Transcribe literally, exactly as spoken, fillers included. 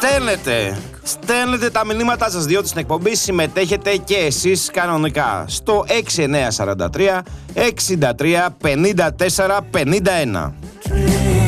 Στέλνετε, στέλνετε τα μηνύματά σας, διότι στην εκπομπή συμμετέχετε και εσείς κανονικά στο έξι εννιά τέσσερα τρία εξήντα τρία πενήντα τέσσερα πενήντα ένα.